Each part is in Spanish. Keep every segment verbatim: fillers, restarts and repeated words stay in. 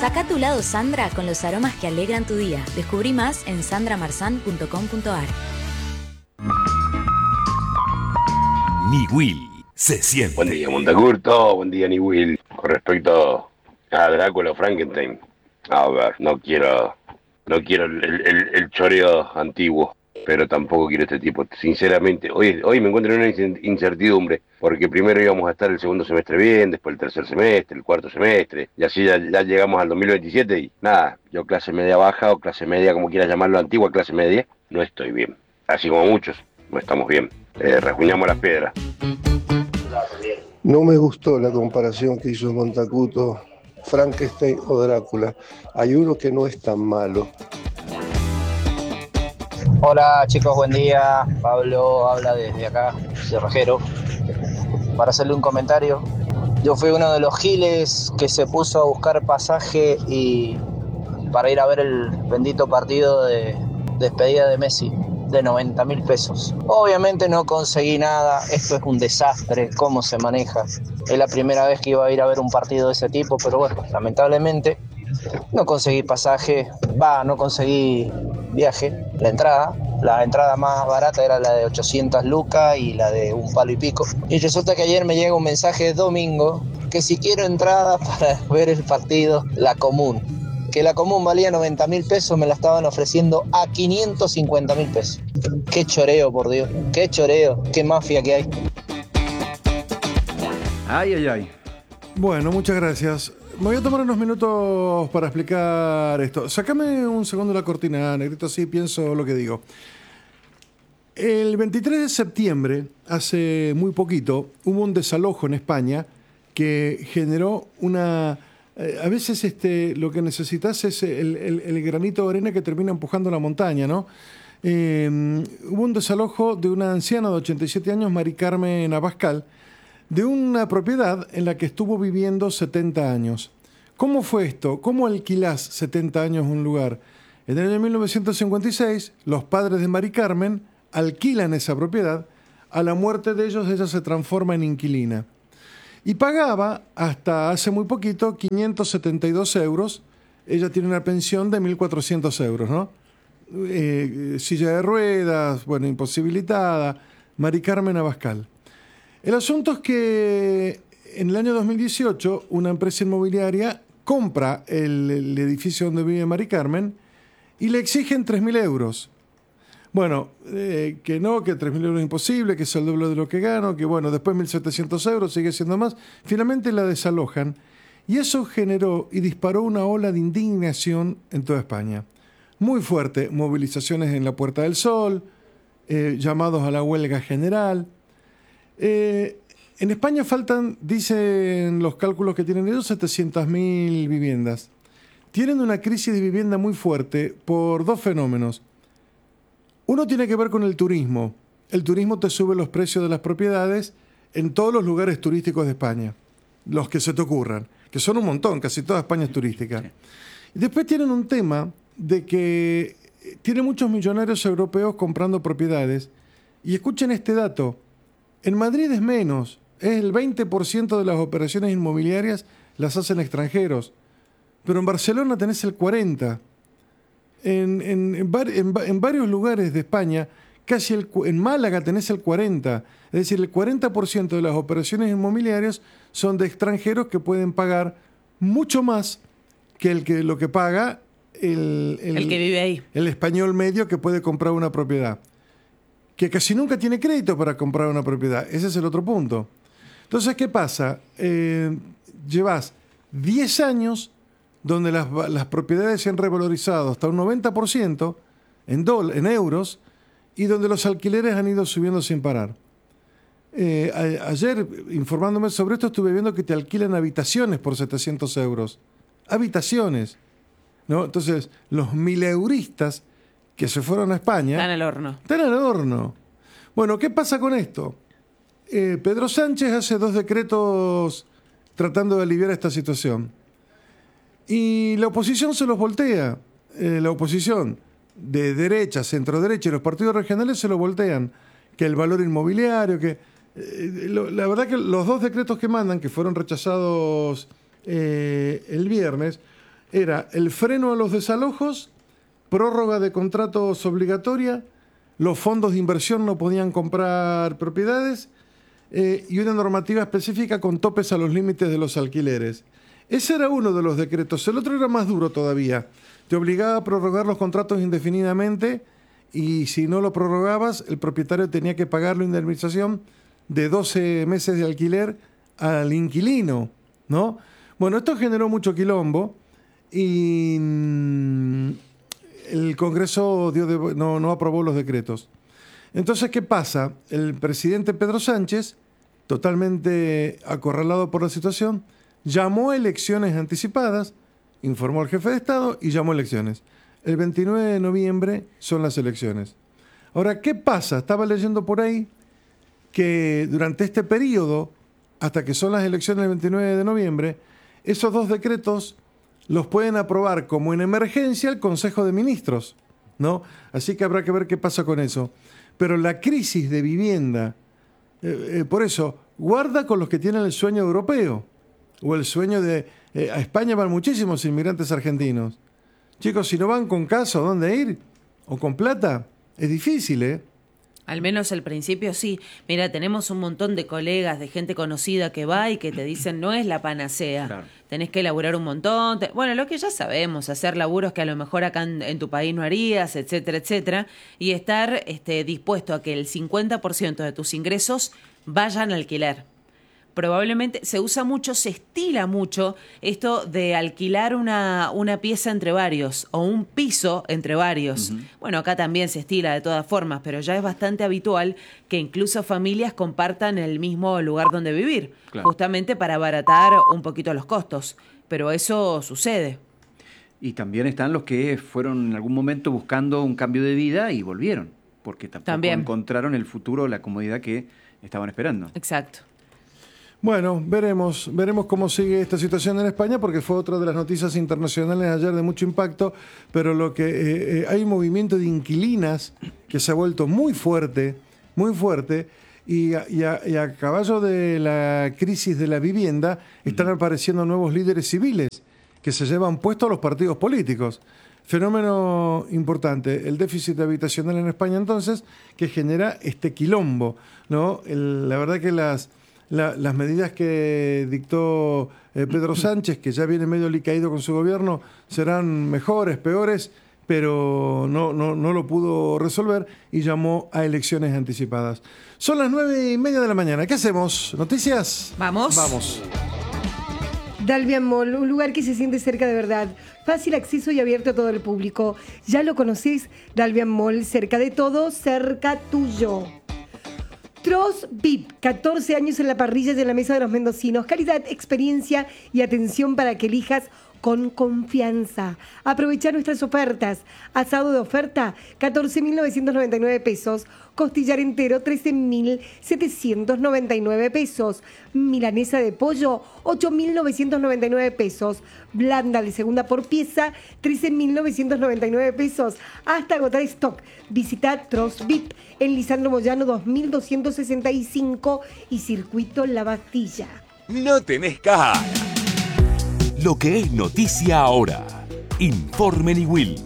Saca tu lado Sandra con los aromas que alegran tu día. Descubrí más en sandra marzán punto com punto a r. Niwil se siente. Buen día, Montecurto. Buen día, Niwil. Con respecto a Drácula o Frankenstein, a ver, no quiero, no quiero el, el, el choreo antiguo, pero tampoco quiero este tipo. Sinceramente, hoy, hoy me encuentro en una incertidumbre, porque primero íbamos a estar el segundo semestre bien, después el tercer semestre, el cuarto semestre, y así ya, ya llegamos al dos mil veintisiete y nada, yo clase media baja o clase media, como quieras llamarlo, antigua clase media, no estoy bien. Así como muchos, no estamos bien. Eh, rejuñamos las piedras. No me gustó la comparación que hizo Montacuto, Frankenstein o Drácula. Hay uno que no es tan malo. Hola chicos, buen día. Pablo habla desde acá, Cerrajero. Para hacerle un comentario, yo fui uno de los giles que se puso a buscar pasaje y para ir a ver el bendito partido de despedida de Messi de noventa mil pesos. Obviamente no conseguí nada, esto es un desastre, cómo se maneja. Es la primera vez que iba a ir a ver un partido de ese tipo, pero bueno, lamentablemente no conseguí pasaje, va, no conseguí viaje, la entrada. La entrada más barata era la de ochocientas lucas y la de un palo y pico. Y resulta que ayer me llega un mensaje domingo que si quiero entrada para ver el partido, la común. Que la común valía noventa mil pesos, me la estaban ofreciendo a quinientos cincuenta mil pesos. Qué choreo, por Dios, qué choreo, qué mafia que hay. Ay, ay, ay. Bueno, muchas gracias. Me voy a tomar unos minutos para explicar esto. Sácame un segundo la cortina, negrito, así pienso lo que digo. El veintitrés de septiembre, hace muy poquito, hubo un desalojo en España que generó una... Eh, a veces este, lo que necesitas es el, el, el granito de arena que termina empujando la montaña, ¿no? Eh, hubo un desalojo de una anciana de ochenta y siete años, Mari Carmen Abascal, de una propiedad en la que estuvo viviendo setenta años. ¿Cómo fue esto? ¿Cómo alquilás setenta años un lugar? En el año mil novecientos cincuenta y seis, los padres de Mari Carmen alquilan esa propiedad. A la muerte de ellos, ella se transforma en inquilina. Y pagaba, hasta hace muy poquito, quinientos setenta y dos euros. Ella tiene una pensión de mil cuatrocientos euros, ¿no? Eh, silla de ruedas, bueno, imposibilitada. Mari Carmen Abascal. El asunto es que en el año dos mil dieciocho una empresa inmobiliaria compra el, el edificio donde vive Mari Carmen y le exigen tres mil euros. Bueno, eh, que no, que tres mil euros es imposible, que es el doble de lo que gano, que bueno, después mil setecientos euros, sigue siendo más. Finalmente la desalojan y eso generó y disparó una ola de indignación en toda España. Muy fuerte, movilizaciones en la Puerta del Sol, eh, llamados a la huelga general. Eh, en España faltan, dicen los cálculos que tienen ellos, setecientas mil viviendas. Tienen una crisis de vivienda muy fuerte por dos fenómenos. Uno tiene que ver con el turismo. El turismo te sube los precios de las propiedades en todos los lugares turísticos de España, los que se te ocurran, que son un montón, casi toda España es turística. Y después tienen un tema de que tienen muchos millonarios europeos comprando propiedades. Y escuchen este dato. En Madrid es menos, es el veinte por ciento de las operaciones inmobiliarias las hacen extranjeros, pero en Barcelona tenés el cuarenta por ciento. En, en, en, en, en varios lugares de España, casi el, en Málaga tenés el cuarenta por ciento, es decir, el cuarenta por ciento de las operaciones inmobiliarias son de extranjeros que pueden pagar mucho más que, el que lo que paga el, el, el que vive ahí. El español medio que puede comprar una propiedad. Que casi nunca tiene crédito para comprar una propiedad. Ese es el otro punto. Entonces, ¿qué pasa? Eh, llevas diez años donde las, las propiedades se han revalorizado hasta un noventa por ciento en, dol, en euros y donde los alquileres han ido subiendo sin parar. Eh, a, ayer, informándome sobre esto, estuve viendo que te alquilan habitaciones por setecientos euros. Habitaciones, ¿no? Entonces, los mileuristas que se fueron a España... Están al horno. Están al horno. Bueno, ¿qué pasa con esto? Eh, Pedro Sánchez hace dos decretos tratando de aliviar esta situación. Y la oposición se los voltea. Eh, la oposición de derecha, centro-derecha y los partidos regionales se lo voltean. Que el valor inmobiliario, que... Eh, lo, la verdad que los dos decretos que mandan, que fueron rechazados eh, el viernes, era el freno a los desalojos, prórroga de contratos obligatoria, los fondos de inversión no podían comprar propiedades eh, y una normativa específica con topes a los límites de los alquileres. Ese era uno de los decretos. El otro era más duro todavía. Te obligaba a prorrogar los contratos indefinidamente y si no lo prorrogabas, el propietario tenía que pagar la indemnización de doce meses de alquiler al inquilino, ¿no? Bueno, esto generó mucho quilombo y el Congreso dio de, no, no aprobó los decretos. Entonces, ¿qué pasa? El presidente Pedro Sánchez, totalmente acorralado por la situación, llamó a elecciones anticipadas, informó al jefe de Estado y llamó a elecciones. El veintinueve de noviembre son las elecciones. Ahora, ¿qué pasa? Estaba leyendo por ahí que durante este periodo, hasta que son las elecciones del veintinueve de noviembre, esos dos decretos los pueden aprobar como en emergencia el Consejo de Ministros, ¿no? Así que habrá que ver qué pasa con eso. Pero la crisis de vivienda, eh, eh, por eso, guarda con los que tienen el sueño europeo, o el sueño de... Eh, a España van muchísimos inmigrantes argentinos. Chicos, si no van con casa, ¿dónde ir? O con plata, es difícil, ¿eh? Al menos al principio sí. Mira, tenemos un montón de colegas, de gente conocida que va y que te dicen no es la panacea. Claro. Tenés que laburar un montón. Te... Bueno, lo que ya sabemos, hacer laburos que a lo mejor acá en, en tu país no harías, etcétera, etcétera. Y estar este, dispuesto a que el cincuenta por ciento de tus ingresos vayan a alquiler. Probablemente se usa mucho, se estila mucho esto de alquilar una, una pieza entre varios o un piso entre varios. Uh-huh. Bueno, acá también se estila de todas formas, pero ya es bastante habitual que incluso familias compartan el mismo lugar donde vivir, claro, justamente para abaratar un poquito los costos. Pero eso sucede. Y también están los que fueron en algún momento buscando un cambio de vida y volvieron, porque tampoco también encontraron el futuro, la comodidad que estaban esperando. Exacto. Bueno, veremos, veremos cómo sigue esta situación en España, porque fue otra de las noticias internacionales ayer de mucho impacto, pero lo que eh, eh, hay un movimiento de inquilinas que se ha vuelto muy fuerte, muy fuerte, y a, y a, y a caballo de la crisis de la vivienda están apareciendo nuevos líderes civiles que se llevan puestos a los partidos políticos. Fenómeno importante, el déficit habitacional en España entonces, que genera este quilombo, ¿no? El, la verdad que las... La, las medidas que dictó eh, Pedro Sánchez, que ya viene medio licaído con su gobierno, serán mejores, peores, pero no, no, no lo pudo resolver y llamó a elecciones anticipadas. Son las nueve y media de la mañana. ¿Qué hacemos? ¿Noticias? Vamos. Vamos. Dalvian Mall, un lugar que se siente cerca de verdad. Fácil acceso y abierto a todo el público. ¿Ya lo conocés? Dalvian Mall, cerca de todo, cerca tuyo. Tross V I P, catorce años en la parrilla y en la mesa de los mendocinos. Calidad, experiencia y atención para que elijas con confianza. Aprovecha nuestras ofertas. Asado de oferta, catorce mil novecientos noventa y nueve pesos. Costillar entero, trece mil setecientos noventa y nueve pesos. Milanesa de pollo, ocho mil novecientos noventa y nueve pesos. Blanda de segunda por pieza, trece mil novecientos noventa y nueve pesos. Hasta agotar stock. Visita Tross V I P en Lisandro Moyano dos mil doscientos sesenta y cinco y Circuito La Bastilla. No tenés cara. Lo que es noticia ahora. Informe Niwil.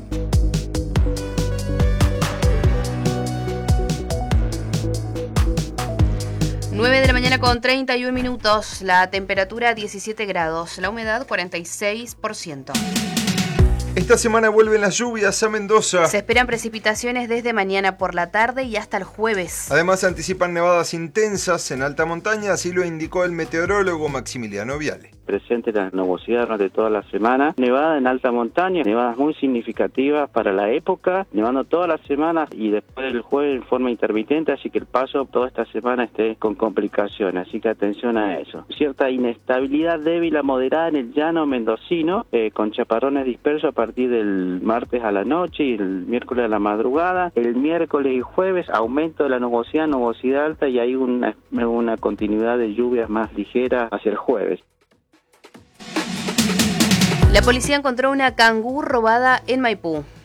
nueve de la mañana con treinta y un minutos, la temperatura diecisiete grados, la humedad cuarenta y seis por ciento. Esta semana vuelven las lluvias a Mendoza. Se esperan precipitaciones desde mañana por la tarde y hasta el jueves. Además se anticipan nevadas intensas en alta montaña, así lo indicó el meteorólogo Maximiliano Viale. Presente la nubosidad durante toda la semana, nevada en alta montaña, nevadas muy significativas para la época, nevando todas las semanas y después del jueves en forma intermitente, así que el paso toda esta semana esté con complicaciones, así que atención a eso. Cierta inestabilidad débil a moderada en el llano mendocino, eh, con chaparrones dispersos a partir del martes a la noche y el miércoles a la madrugada. El miércoles y jueves aumento de la nubosidad, nubosidad alta y hay una, una continuidad de lluvias más ligeras hacia el jueves. La policía encontró una cangú robada en Maipú.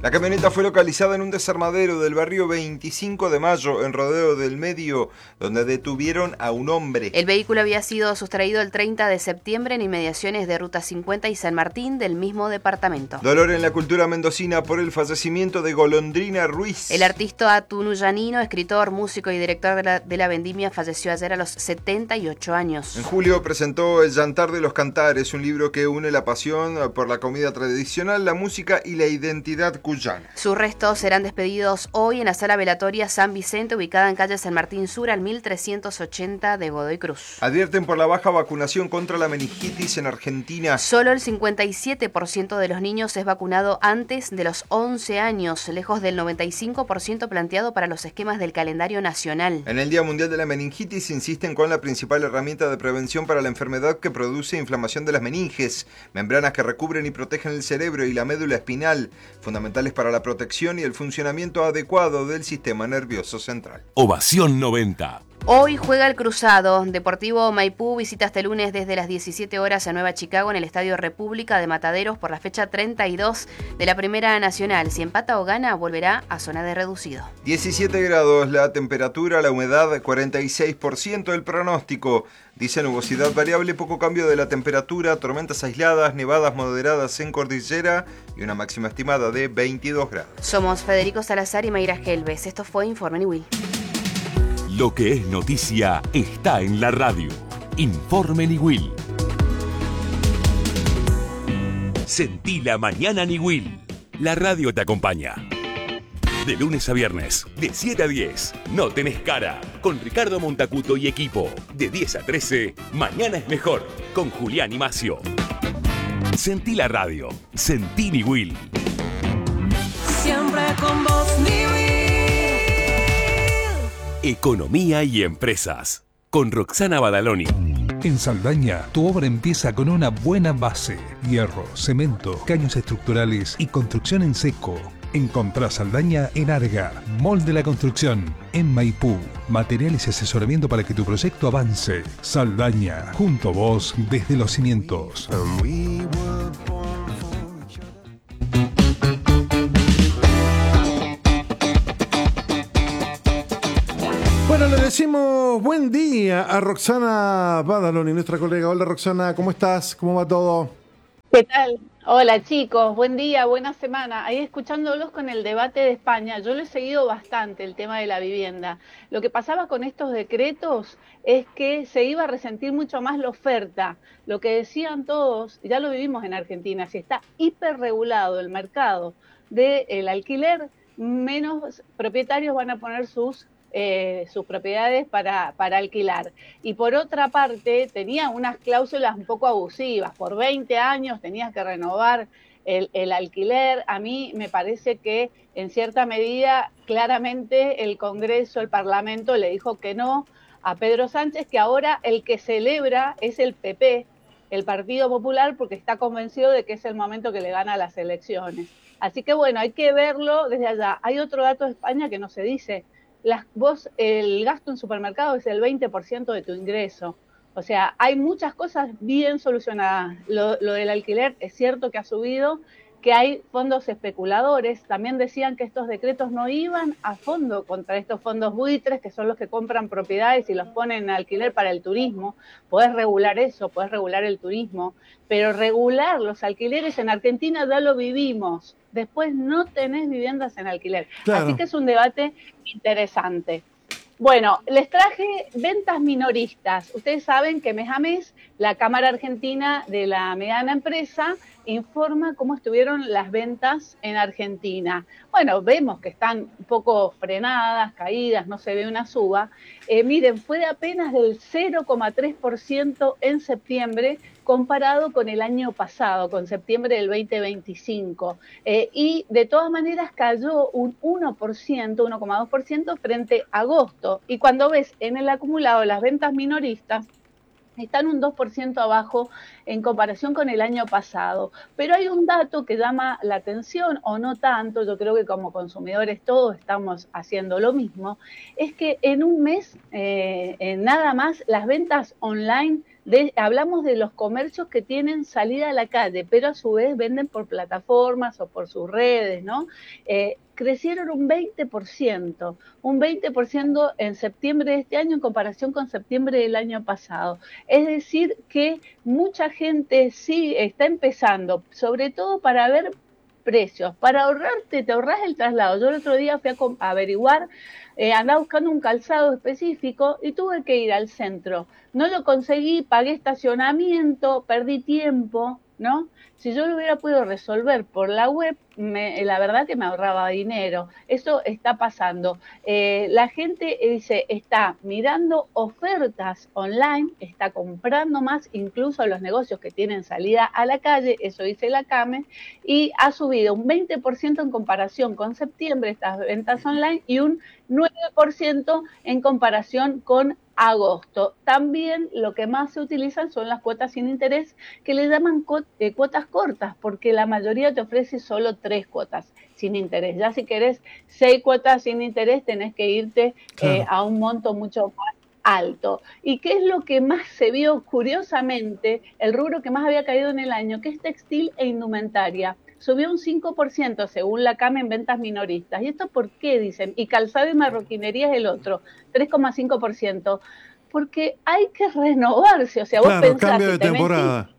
La camioneta fue localizada en un desarmadero del barrio veinticinco de mayo, en Rodeo del Medio, donde detuvieron a un hombre. El vehículo había sido sustraído el treinta de septiembre en inmediaciones de Ruta cincuenta y San Martín del mismo departamento. Dolor en la cultura mendocina por el fallecimiento de Golondrina Ruiz. El artista tunuyanino, escritor, músico y director de la, de la Vendimia falleció ayer a los setenta y ocho años. En julio presentó El Llantar de los Cantares, un libro que une la pasión por la comida tradicional, la música y la identidad cuyana. Sus restos serán despedidos hoy en la sala velatoria San Vicente, ubicada en calle San Martín Sur, al mil trescientos ochenta de Godoy Cruz. Advierten por la baja vacunación contra la meningitis en Argentina. Solo el cincuenta y siete por ciento de los niños es vacunado antes de los once años, lejos del noventa y cinco por ciento planteado para los esquemas del calendario nacional. En el Día Mundial de la Meningitis insisten con la principal herramienta de prevención para la enfermedad que produce inflamación de las meninges, membranas que recubren y protegen el cerebro y la médula espinal, fundamentales para la protección y el funcionamiento adecuado del sistema nervioso central. Ovación noventa. Hoy juega el Cruzado. Deportivo Maipú visita este lunes desde las diecisiete horas a Nueva Chicago en el Estadio República de Mataderos por la fecha treinta y dos de la Primera Nacional. Si empata o gana, volverá a zona de reducido. diecisiete grados la temperatura, la humedad cuarenta y seis por ciento el pronóstico. Dice nubosidad variable, poco cambio de la temperatura, tormentas aisladas, nevadas moderadas en cordillera y una máxima estimada de veintidós grados. Somos Federico Salazar y Mayra Gelbes. Esto fue Informe Niwil. Lo que es noticia está en la radio. Informe Niwil. Sentí la mañana Niwil. La radio te acompaña. De lunes a viernes, de siete a diez, No Tenés Cara, con Ricardo Montacuto y equipo. De diez a trece, Mañana es Mejor, con Julián y Macio. Sentí la radio. Sentí Niwil. Siempre con vos, Niwil. Economía y empresas, con Roxana Badaloni. En Saldaña, tu obra empieza con una buena base. Hierro, cemento, caños estructurales y construcción en seco. Encontrá Saldaña en Arga, Mall de la Construcción, en Maipú. Materiales y asesoramiento para que tu proyecto avance. Saldaña, junto a vos desde los cimientos. Bueno, le decimos buen día a Roxana Badaloni, nuestra colega. Hola Roxana, ¿cómo estás? ¿Cómo va todo? ¿Qué tal? Hola chicos, buen día, buena semana. Ahí escuchándolos con el debate de España, yo lo he seguido bastante, el tema de la vivienda. Lo que pasaba con estos decretos es que se iba a resentir mucho más la oferta. Lo que decían todos, ya lo vivimos en Argentina, si está hiperregulado el mercado del alquiler, menos propietarios van a poner sus Eh, sus propiedades para, para alquilar. Y por otra parte, tenía unas cláusulas un poco abusivas. Por veinte años tenías que renovar el, el alquiler. A mí me parece que en cierta medida, claramente el Congreso, el Parlamento le dijo que no a Pedro Sánchez, que ahora el que celebra es el P P, el Partido Popular, porque está convencido de que es el momento que le gana las elecciones. Así que bueno, hay que verlo desde allá. Hay otro dato de España que no se dice. Las, vos, el gasto en supermercado es el veinte por ciento de tu ingreso. O sea, hay muchas cosas bien solucionadas. Lo, lo del alquiler es cierto que ha subido, que hay fondos especuladores. También decían que estos decretos no iban a fondo contra estos fondos buitres, que son los que compran propiedades y los ponen en alquiler para el turismo. Podés regular eso, podés regular el turismo, pero regular los alquileres en Argentina ya lo vivimos. Después no tenés viviendas en alquiler. Claro. Así que es un debate interesante. Bueno, les traje ventas minoristas. Ustedes saben que mes a mes la Cámara Argentina de la Mediana Empresa informa cómo estuvieron las ventas en Argentina. Bueno, vemos que están un poco frenadas, caídas, no se ve una suba. Eh, miren, fue de apenas del cero coma tres por ciento en septiembre comparado con el año pasado, con septiembre del veinte veinticinco. Eh, y de todas maneras cayó un uno por ciento, uno coma dos por ciento frente a agosto. Y cuando ves en el acumulado las ventas minoristas, están un dos por ciento abajo en comparación con el año pasado. Pero hay un dato que llama la atención, o no tanto, yo creo que como consumidores todos estamos haciendo lo mismo, es que en un mes, eh, en nada más, las ventas online de, hablamos de los comercios que tienen salida a la calle, pero a su vez venden por plataformas o por sus redes, ¿no? Eh, crecieron un veinte por ciento, un veinte por ciento en septiembre de este año en comparación con septiembre del año pasado. Es decir, que mucha gente sí está empezando, sobre todo para ver precios, para ahorrarte, te ahorras el traslado. Yo el otro día fui a, a averiguar, eh, andaba buscando un calzado específico y tuve que ir al centro. No lo conseguí, pagué estacionamiento, perdí tiempo, ¿no? Si yo lo hubiera podido resolver por la web, me, la verdad que me ahorraba dinero. Eso está pasando. Eh, la gente dice, está mirando ofertas online, está comprando más, incluso los negocios que tienen salida a la calle, eso dice la CAME, y ha subido un veinte por ciento en comparación con septiembre estas ventas online y un nueve por ciento en comparación con agosto. También lo que más se utilizan son las cuotas sin interés, que le llaman eh, cuotas cortas, porque la mayoría te ofrece solo tres cuotas sin interés. Ya si querés seis cuotas sin interés, tenés que irte claro. eh, a un monto mucho más alto. ¿Y qué es lo que más se vio? Curiosamente, el rubro que más había caído en el año, que es textil e indumentaria. Subió un cinco por ciento según la CAME en ventas minoristas. ¿Y esto por qué? Dicen. Y calzado y marroquinería es el otro, tres coma cinco por ciento. Porque hay que renovarse. O sea, claro, vos pensás cambio de que te temporada. Metís,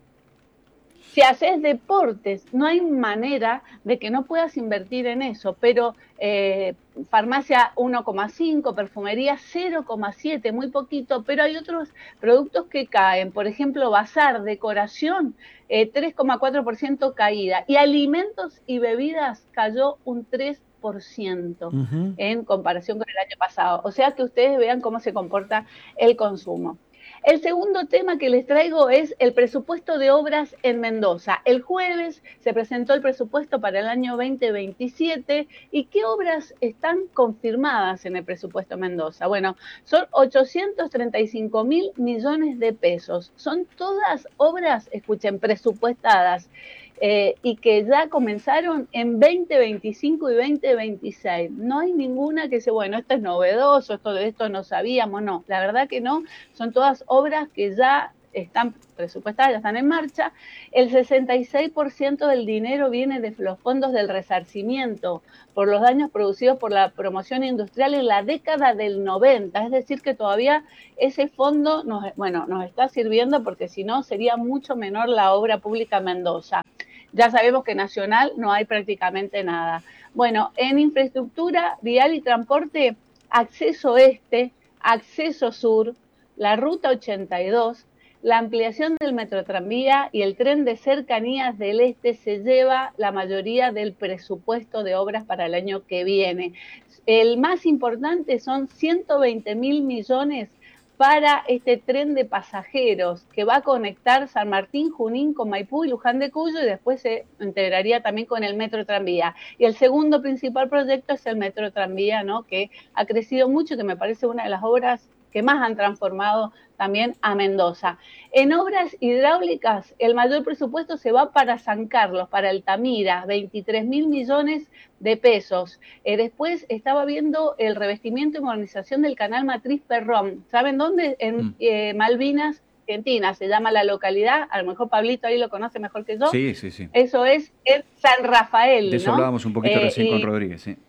si haces deportes, no hay manera de que no puedas invertir en eso, pero eh, farmacia uno coma cinco, perfumería cero coma siete, muy poquito, pero hay otros productos que caen, por ejemplo, bazar, decoración, eh, tres coma cuatro por ciento caída, y alimentos y bebidas cayó un tres por ciento uh-huh. en comparación con el año pasado. O sea que ustedes vean cómo se comporta el consumo. El segundo tema que les traigo es el presupuesto de obras en Mendoza. El jueves se presentó el presupuesto para el año veinte veintisiete. ¿Y qué obras están confirmadas en el presupuesto Mendoza? Bueno, son ochocientos treinta y cinco mil millones de pesos. Son todas obras, escuchen, presupuestadas. Eh, y que ya comenzaron en veinte veinticinco y veinte veintiséis. No hay ninguna que dice, bueno, esto es novedoso, esto de esto no sabíamos, no. La verdad que no, son todas obras que ya están presupuestadas, ya están en marcha. El sesenta y seis por ciento del dinero viene de los fondos del resarcimiento por los daños producidos por la promoción industrial en la década del noventa. Es decir, que todavía ese fondo nos, bueno, nos está sirviendo porque si no sería mucho menor la obra pública Mendoza. Ya sabemos que nacional no hay prácticamente nada. Bueno, en infraestructura vial y transporte, acceso este, acceso sur, la ruta ochenta y dos, la ampliación del metrotranvía y el tren de cercanías del este se lleva la mayoría del presupuesto de obras para el año que viene. El más importante son ciento veinte mil millones para este tren de pasajeros que va a conectar San Martín, Junín con Maipú y Luján de Cuyo y después se integraría también con el metro tranvía. Y el segundo principal proyecto es el metro tranvía, ¿no? Que ha crecido mucho y que me parece una de las obras que más han transformado también a Mendoza. En obras hidráulicas, el mayor presupuesto se va para San Carlos, para Altamira, veintitrés mil millones de pesos. Eh, después estaba viendo el revestimiento y modernización del canal Matriz Perrón. ¿Saben dónde? En mm. eh, Malvinas, Argentina, se llama la localidad, a lo mejor Pablito ahí lo conoce mejor que yo. Sí, sí, sí. Eso es en San Rafael, de eso ¿no? hablábamos un poquito eh, recién y... con Rodríguez, sí.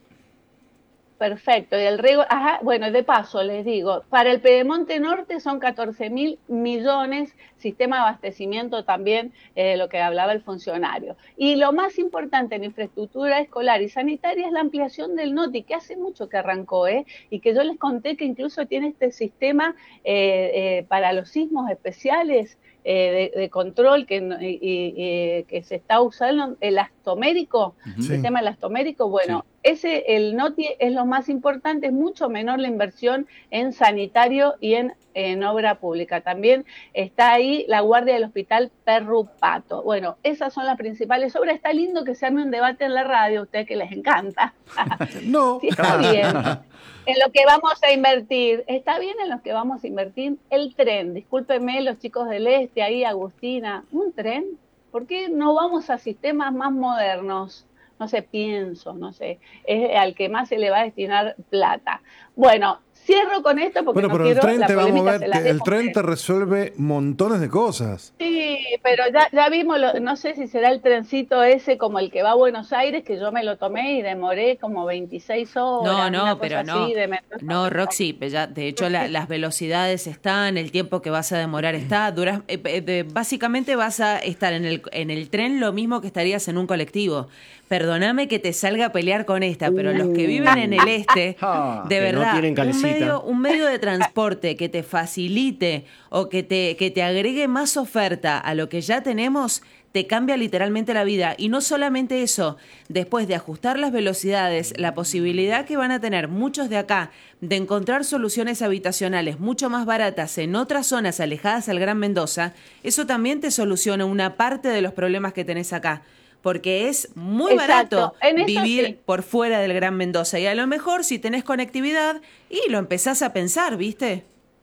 Perfecto, y el riego, ajá, bueno, de paso les digo, para el Pedemonte Norte son catorce mil millones, sistema de abastecimiento también, eh, lo que hablaba el funcionario. Y lo más importante en infraestructura escolar y sanitaria es la ampliación del NOTI, que hace mucho que arrancó, ¿eh? Y que yo les conté que incluso tiene este sistema eh, eh, para los sismos especiales, Eh, de, de control que, y, y, y, que se está usando, el astomérico, uh-huh. el sistema elastomérico, bueno, sí. ese, el NOTI es lo más importante, es mucho menor la inversión en sanitario y en, en obra pública. También está ahí la guardia del hospital Perrupato. Bueno, esas son las principales obras. Está lindo que se arme un debate en la radio, a ustedes que les encanta. No. Sí, está bien. En lo que vamos a invertir, está bien en lo que vamos a invertir el tren. Discúlpenme los chicos del este, ahí Agustina, ¿un tren? ¿Por qué no vamos a sistemas más modernos? No sé, pienso, no sé, es al que más se le va a destinar plata. Bueno, Cierro con esto porque bueno, no pero quiero el tren la te va a polémica, mover, se la el dejo tren a te ustedes. resuelve montones de cosas. Sí, pero ya, ya vimos, lo, no sé si será el trencito ese como el que va a Buenos Aires, que yo me lo tomé y demoré como veintiséis horas. No, una no, cosa pero no, así de Mendoza. no, Roxy, pues ya, de hecho la- las velocidades están, el tiempo que vas a demorar está, duras, eh, eh, de- básicamente vas a estar en el, en el tren lo mismo que estarías en un colectivo. Perdóname que te salga a pelear con esta, pero los que viven en el este, Ah, de que no verdad, tienen un calecita. medio, un medio de transporte que te facilite o que te, que te agregue más oferta a lo que ya tenemos, te cambia literalmente la vida. Y no solamente eso, después de ajustar las velocidades, la posibilidad que van a tener muchos de acá de encontrar soluciones habitacionales mucho más baratas en otras zonas alejadas al Gran Mendoza, eso también te soluciona una parte de los problemas que tenés acá. Porque es muy Exacto, barato en eso vivir sí. por fuera del Gran Mendoza. Y a lo mejor si tenés conectividad y lo empezás a pensar, ¿viste?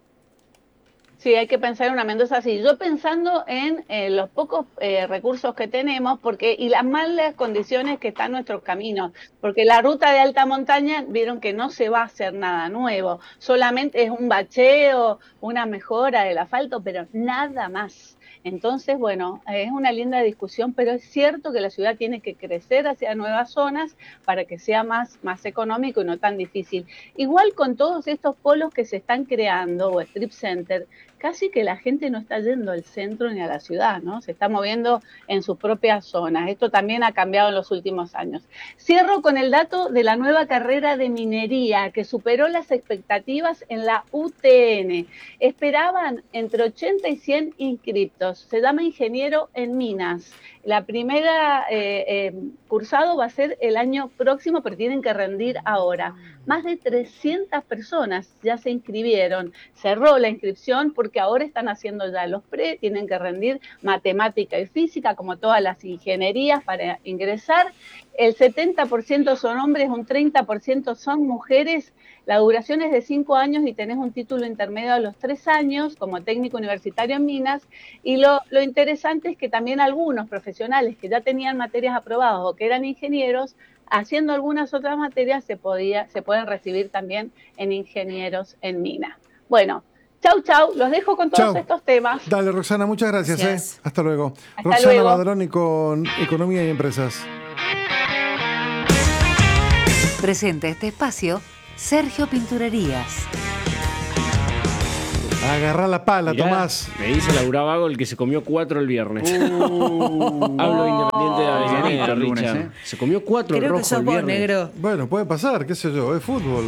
Sí, hay que pensar en una Mendoza así. Yo pensando en eh, los pocos eh, recursos que tenemos porque y las malas condiciones que están nuestros caminos, porque la ruta de alta montaña vieron que no se va a hacer nada nuevo, solamente es un bacheo, una mejora del asfalto, pero nada más. Entonces, bueno, es una linda discusión, pero es cierto que la ciudad tiene que crecer hacia nuevas zonas para que sea más, más económico y no tan difícil. Igual con todos estos polos que se están creando, o strip center, casi que la gente no está yendo al centro ni a la ciudad, ¿no? Se está moviendo en sus propias zonas. Esto también ha cambiado en los últimos años. Cierro con el dato de la nueva carrera de minería que superó las expectativas en la U T N. Esperaban entre ochenta y cien inscriptos. Se llama Ingeniero en Minas. La primera eh, eh, cursado va a ser el año próximo, pero tienen que rendir ahora. Más de trescientas personas ya se inscribieron. Cerró la inscripción porque ahora están haciendo ya los pre, tienen que rendir matemática y física, como todas las ingenierías, para ingresar. El setenta por ciento son hombres, un treinta por ciento son mujeres. La duración es de cinco años y tenés un título intermedio a los tres años como técnico universitario en Minas. Y lo, lo interesante es que también algunos profesionales que ya tenían materias aprobadas o que eran ingenieros, haciendo algunas otras materias, se, podía, se pueden recibir también en ingenieros en Minas. Bueno, chau, chau, los dejo con todos Chau. estos temas. Dale, Roxana, muchas gracias. Gracias. Eh. Hasta luego. Hasta Roxana luego. Badroni con Economía y Empresas. Presenta este espacio Sergio Pinturerías. Agarrá la pala, Mirá, Tomás. Me dice Laura Vago el que se comió cuatro el viernes. Hablo de Independiente de Avellaneda, el lunes, Richard. ¿eh? Se comió cuatro Creo rojo que sos el vos, viernes. negro. Bueno, puede pasar, qué sé yo, es fútbol.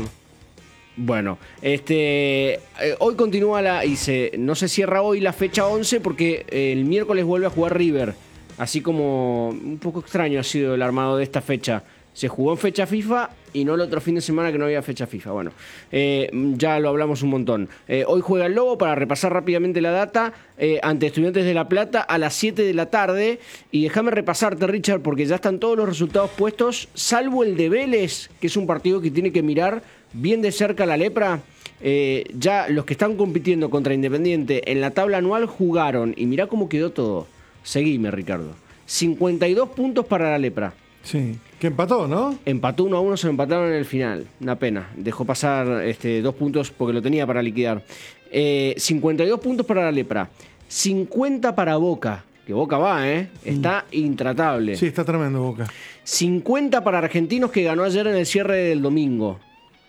Bueno, este eh, hoy continúa la y se no se cierra hoy la fecha once porque eh, el miércoles vuelve a jugar River. Así como un poco extraño ha sido el armado de esta fecha. Se jugó en fecha FIFA y no el otro fin de semana que no había fecha FIFA. Bueno, eh, ya lo hablamos un montón. Eh, hoy juega el Lobo, para repasar rápidamente la data, eh, ante Estudiantes de La Plata a las siete de la tarde. Y déjame repasarte, Richard, porque ya están todos los resultados puestos, salvo el de Vélez, que es un partido que tiene que mirar bien de cerca la lepra. Eh, ya los que están compitiendo contra Independiente en la tabla anual jugaron. Y mirá cómo quedó todo. Seguime, Ricardo. cincuenta y dos puntos para la lepra. Sí, que empató, ¿no? Empató uno a uno, se lo empataron en el final. Una pena. Dejó pasar este, dos puntos porque lo tenía para liquidar. Eh, cincuenta y dos puntos para la lepra. cincuenta para Boca. Que Boca va, ¿eh? Está mm. intratable. Sí, está tremendo Boca. cincuenta para Argentinos, que ganó ayer en el cierre del domingo.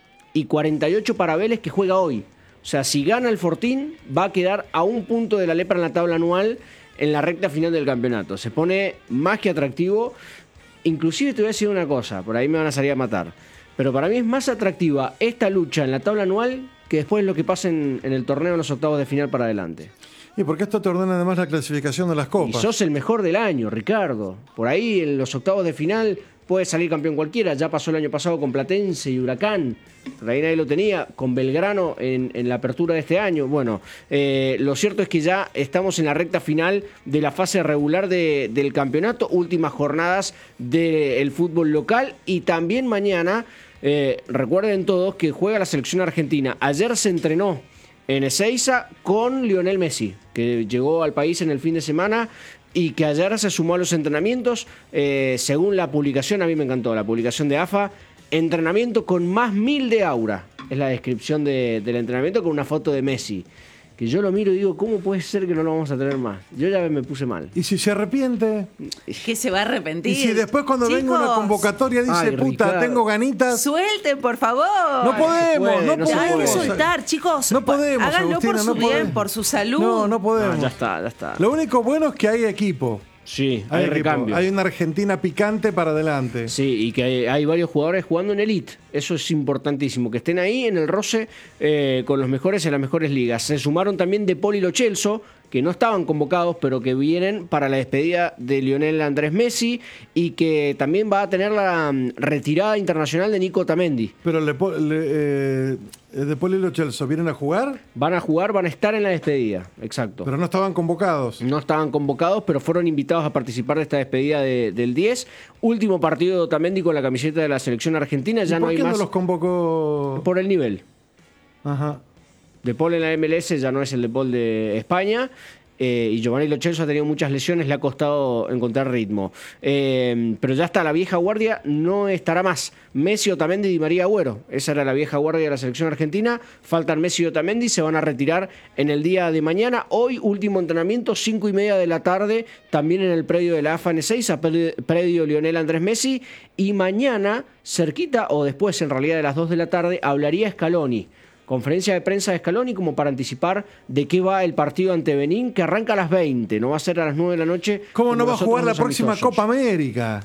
Y cuarenta y ocho para Vélez, que juega hoy. O sea, si gana el Fortín, va a quedar a un punto de la lepra en la tabla anual en la recta final del campeonato. Se pone más que atractivo. Inclusive te voy a decir una cosa, por ahí me van a salir a matar. Pero para mí es más atractiva esta lucha en la tabla anual que después lo que pasa en, en el torneo en los octavos de final para adelante. Y porque esto te ordena además la clasificación de las copas. Y sos el mejor del año, Ricardo. Por ahí en los octavos de final puede salir campeón cualquiera. Ya pasó el año pasado con Platense y Huracán. Por ahí nadie lo tenía. Con Belgrano en, en la apertura de este año. Bueno, eh, lo cierto es que ya estamos en la recta final de la fase regular de, del campeonato. Últimas jornadas del fútbol local. Y también mañana, eh, recuerden todos que juega la selección argentina. Ayer se entrenó en Ezeiza con Lionel Messi, que llegó al país en el fin de semana y que ayer se sumó a los entrenamientos. Eh, según la publicación, a mí me encantó, la publicación de A F A, entrenamiento con más mil de aura. es la descripción de, del entrenamiento con una foto de Messi. Que yo lo miro y digo, ¿cómo puede ser que no lo vamos a tener más? Yo ya me puse mal. ¿Y si se arrepiente? ¿Qué se va a arrepentir? Y si después cuando Chicos, venga una convocatoria dice, ay, puta, Ricardo, tengo ganitas. Suelten, por favor. No podemos, puede, no no se podemos. Hay que soltar, chicos. No podemos, Háganlo Agustina, por su no bien, podemos. por su salud. No, no podemos. Ah, ya está, ya está. Lo único bueno es que hay equipo. Sí, Hay, hay equipo. recambio. Hay una Argentina picante para adelante. Sí, y que hay, hay varios jugadores jugando en elite. Eso es importantísimo, que estén ahí en el roce eh, con los mejores en las mejores ligas. Se sumaron también De Paul y Lo Celso, que no estaban convocados, pero que vienen para la despedida de Lionel Andrés Messi y que también va a tener la um, retirada internacional de Nico Otamendi. Pero le, le, eh, De Paul y Lo Celso, ¿vienen a jugar? Van a jugar, van a estar en la despedida, exacto. Pero no estaban convocados. No estaban convocados, pero fueron invitados a participar de esta despedida de, del diez. Último partido de Otamendi con la camiseta de la selección argentina. Ya ¿Y no por hay qué más. no los convocó? Por el nivel. Ajá. De Paul en la M L S ya no es el De Paul de España. Eh, y Giovanni Lo Celso ha tenido muchas lesiones, le ha costado encontrar ritmo. Eh, pero ya está, la vieja guardia no estará más. Messi, Otamendi y Di María Agüero. Esa era la vieja guardia de la selección argentina. Faltan Messi y Otamendi, se van a retirar en el día de mañana. Hoy, último entrenamiento, cinco y media de la tarde, también en el predio de la A F A N seis, a predio Lionel Andrés Messi. Y mañana, cerquita, o después en realidad de las dos de la tarde, hablaría Scaloni. Conferencia de prensa de Scaloni como para anticipar de qué va el partido ante Benín, que arranca a las veinte, no va a ser a las nueve de la noche. ¿Cómo no va a jugar la los próxima amistosos. Copa América?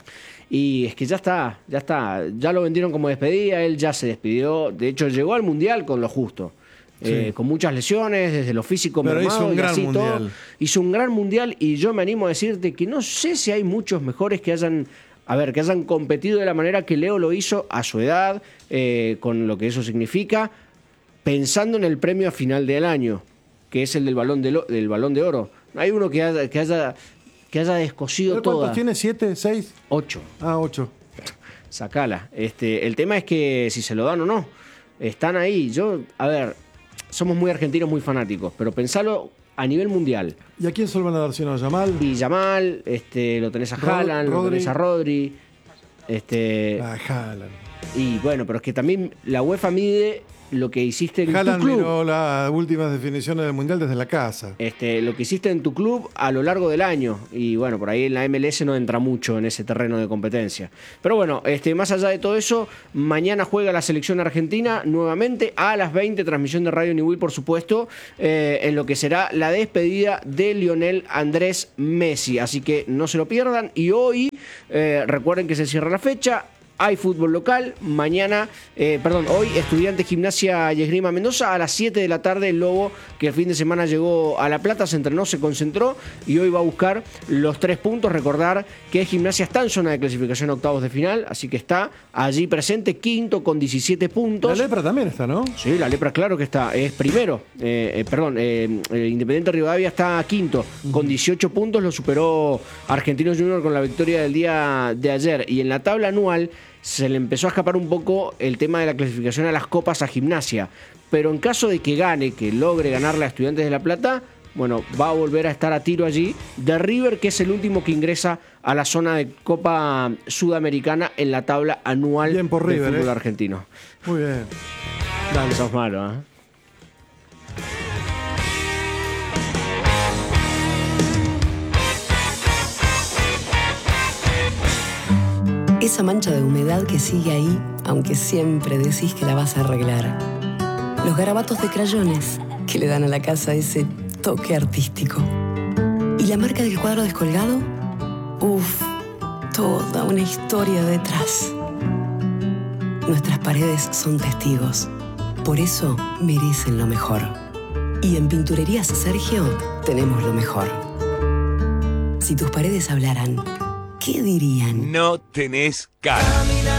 Y es que ya está, ya está. Ya lo vendieron como despedida, él ya se despidió. De hecho, llegó al Mundial con lo justo. Sí. Eh, con muchas lesiones, desde lo físico Pero mermado, hizo un y gran así mundial. todo. Hizo un gran mundial y yo me animo a decirte que no sé si hay muchos mejores que hayan... A ver, que hayan competido de la manera que Leo lo hizo a su edad, eh, con lo que eso significa, pensando en el premio a final del año, que es el del balón de, lo, del balón de oro. No hay uno que haya, que haya, que haya descosido ¿Cuántos toda. tiene? ¿Siete? ¿Seis? Ocho. Ah, ocho. Sacala. Este, el tema es que si se lo dan o no. Están ahí. Yo, a ver, somos muy argentinos, muy fanáticos, pero pensalo a nivel mundial. ¿Y a quién se lo van a dar si no? ¿A Yamal? Y Yamal, este, lo tenés a Rod- Haaland, lo Rodri. tenés a Rodri. Este, Ah, Haaland. y bueno, pero es que también la UEFA mide lo que hiciste en Haaland tu club. miró las últimas definiciones del Mundial desde la casa. Este, lo que hiciste en tu club a lo largo del año. Y bueno, por ahí en la M L S no entra mucho en ese terreno de competencia. Pero bueno, este, más allá de todo eso, mañana juega la selección argentina nuevamente a las veinte, transmisión de Radio Niwil, por supuesto, eh, en lo que será la despedida de Lionel Andrés Messi. Así que no se lo pierdan. Y hoy, eh, recuerden que se cierra la fecha. Hay fútbol local, mañana, eh, perdón, hoy Estudiantes Gimnasia y Esgrima Mendoza a las siete de la tarde, el Lobo que el fin de semana llegó a La Plata, se entrenó, se concentró y hoy va a buscar los tres puntos. Recordar que Gimnasia está en zona de clasificación a octavos de final, así que está allí presente, quinto con diecisiete puntos. La Lepra también está, ¿no? Sí, la Lepra claro que está, es primero, eh, eh, perdón, eh, eh, Independiente Rivadavia está quinto con dieciocho puntos, lo superó Argentinos Junior con la victoria del día de ayer. Y en la tabla anual se le empezó a escapar un poco el tema de la clasificación a las copas a Gimnasia, pero en caso de que gane, que logre ganarle a Estudiantes de La Plata, bueno, va a volver a estar a tiro allí de River, que es el último que ingresa a la zona de Copa Sudamericana en la tabla anual Bien por del River, fútbol eh. argentino. Muy bien. Dale, sos malo, ¿eh? Esa mancha de humedad que sigue ahí, aunque siempre decís que la vas a arreglar. Los garabatos de crayones que le dan a la casa ese toque artístico. ¿Y la marca del cuadro descolgado? Uf, toda una historia detrás. Nuestras paredes son testigos. Por eso merecen lo mejor. Y en Pinturerías Sergio tenemos lo mejor. Si tus paredes hablaran, ¿qué dirían? No tenés cara.